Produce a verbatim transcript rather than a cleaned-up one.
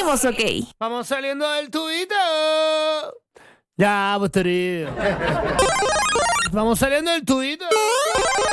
ponemos ok. Vamos saliendo del tubito. Ya, pues, querido. Vamos saliendo del tubito.